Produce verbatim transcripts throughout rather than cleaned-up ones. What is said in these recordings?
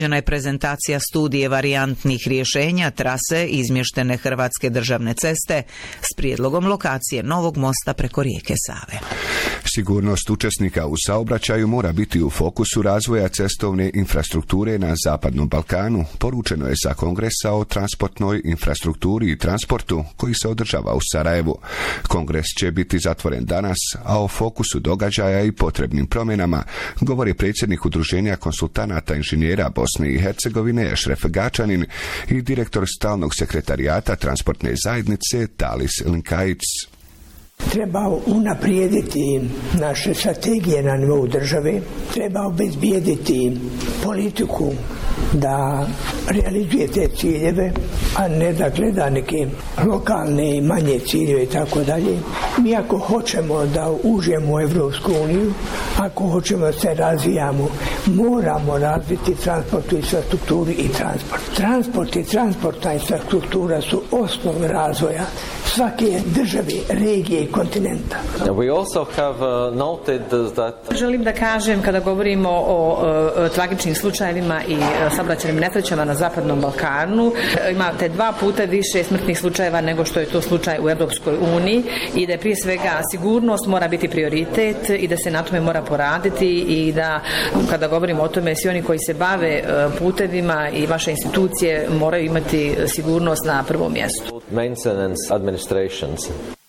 je prezentacija studije varijantnih rješenja trase izmještene Hrvatske državne ceste s prijedlogom lokacije novog mosta preko rijeke Save. Sigurnost učesnika u saobraćaju mora biti u fokusu razvoja cestovne infrastrukture na Zapadnom Balkanu, poručeno je sa kongresa o transportnoj infrastrukturi i transportu koji se održava u Sarajevu. Kongres će biti zatvoren danas, a o fokusu događaja i potrebnim promjenama govori predsjednik Udruženja konsultanata inženjera Bosne i Hercegovine Ešref Gačanin i direktor stalnog sekretarijata transportne zajednice Talis Linkajic. Treba unaprijediti naše strategije na nivou države, treba obezbijediti politiku da realizuje te ciljeve, a ne da gleda neke lokalne i manje ciljeve i tako dalje. Mi ako hoćemo da uđemo u Evropsku uniju, ako hoćemo da se razvijamo, moramo razviti transportnu infrastrukturu i transport. Transport i transportna infrastruktura su osnov razvoja svake države, regije i kontinenta. We also have noted that... Želim da kažem, kada govorimo o, o tragičnim slučajevima i saobraćajnim nesrećama na Zapadnom Balkanu, imate dva puta više smrtnih slučajeva nego što je to slučaj u Europskoj uniji i da je prije svega sigurnost mora biti prioritet i da se na tome mora poraditi i da kada govorimo o tome svi oni koji se bave putevima i vaše institucije moraju imati sigurnost na prvom mjestu. Maintenance administrations.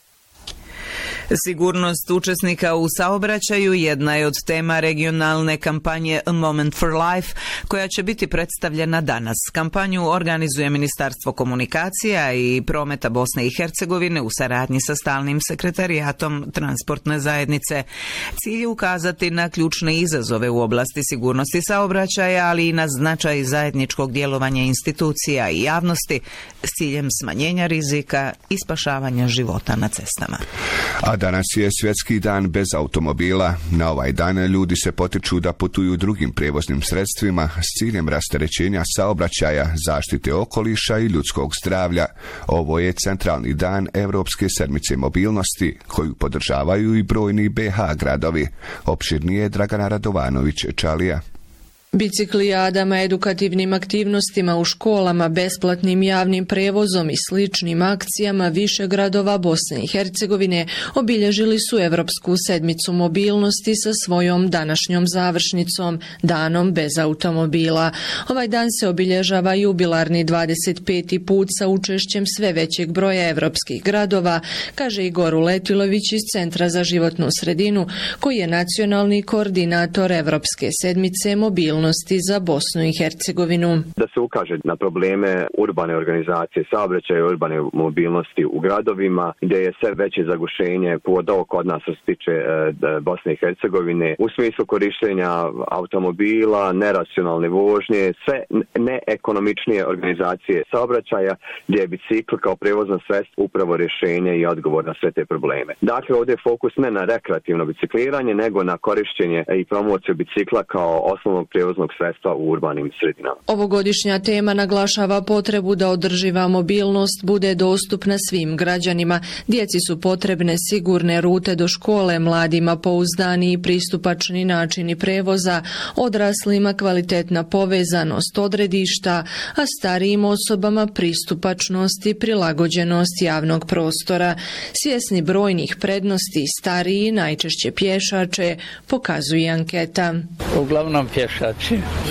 Sigurnost učesnika u saobraćaju jedna je od tema regionalne kampanje A Moment for Life, koja će biti predstavljena danas. Kampanju organizuje Ministarstvo komunikacija i prometa Bosne i Hercegovine u saradnji sa stalnim sekretarijatom transportne zajednice. Cilj je ukazati na ključne izazove u oblasti sigurnosti saobraćaja, ali i na značaj zajedničkog djelovanja institucija i javnosti s ciljem smanjenja rizika i spašavanja života na cestama. A danas je svjetski dan bez automobila. Na ovaj dan ljudi se potiču da putuju drugim prijevoznim sredstvima s ciljem rasterećenja saobraćaja, zaštite okoliša i ljudskog zdravlja. Ovo je centralni dan Europske sedmice mobilnosti, koju podržavaju i brojni B H gradovi. Opširnije Dragana Radovanović-Čalija. Biciklijadama, edukativnim aktivnostima u školama, besplatnim javnim prevozom i sličnim akcijama više gradova Bosne i Hercegovine obilježili su Europsku sedmicu mobilnosti sa svojom današnjom završnicom, danom bez automobila. Ovaj dan se obilježava jubilarni dvadeset peti put sa učešćem sve većeg broja evropskih gradova, kaže Igor Uletilović iz Centra za životnu sredinu, koji je nacionalni koordinator Evropske sedmice mobilnosti za Bosnu i Hercegovinu. Da se ukaže na probleme urbane organizacije saobraćaja i urbane mobilnosti u gradovima, gdje je sve veće zagušenje pogotovo kod nas što se tiče e, Bosne i Hercegovine u smislu korištenja automobila, neracionalne vožnje, sve neekonomičnije organizacije saobraćaja, gdje je bicikl kao prevozno sredstvo upravo rješenje i odgovor na sve te probleme. Dakle, ovdje je fokus ne na rekreativno bicikliranje, nego na korištenje i promociju bicikla kao osnovnog prevoznog sredstva u urbanim sredinama. Ovogodišnja tema naglašava potrebu da održiva mobilnost bude dostupna svim građanima. Djeci su potrebne sigurne rute do škole, mladima pouzdani i pristupačni načini prevoza, odraslima kvalitetna povezanost odredišta, a starijim osobama pristupačnost i prilagođenost javnog prostora. Svjesni brojnih prednosti, stariji, najčešće pješače, pokazuje anketa. Uglavnom pješači.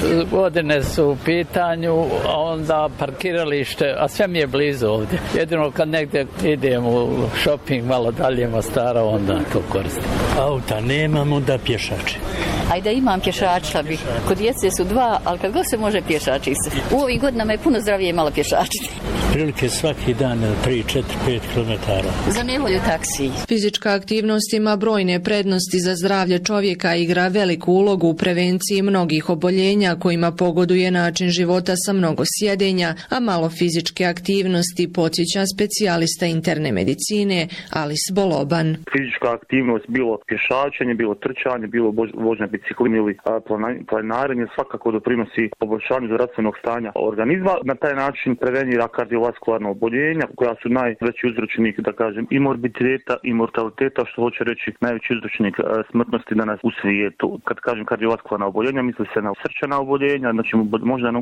Godine su u pitanju, a onda parkiralište, a sve mi je blizu ovdje. Jedino kad negdje idem u shopping malo dalje Mostara, onda to koristim. Auta nemamo, da pješači. Ajde, imam pješačila bi. Kod djece su dva, ali kad god se može pješači se. U ovim godinama je puno zdravije malo pješačiti. Prilike svaki dan tri, četiri, pet kilometara. Za nevolju taksiji. Fizička aktivnost ima brojne prednosti za zdravlje čovjeka i igra veliku ulogu u prevenciji mnogih oboljenja kojima pogoduje način života sa mnogo sjedenja, a malo fizičke aktivnosti, podsjeća specijalista interne medicine Alis Boloban. Fizička aktivnost, bilo pješačenje, bilo trčanje, bilo vožnja biciklom ili planinarenje svakako doprinosi poboljšanju zdravstvenog stanja organizma. Na taj način prevenira kardiološke kardiovaskularna oboljenja koja su najveći uzročnik, da kažem, i morbiditeta i mortaliteta, što hoće reći najveći uzročnik smrtnosti danas u svijetu. Kad kažem kardiovaskularna oboljenja, misli se na srčana oboljenja, znači možda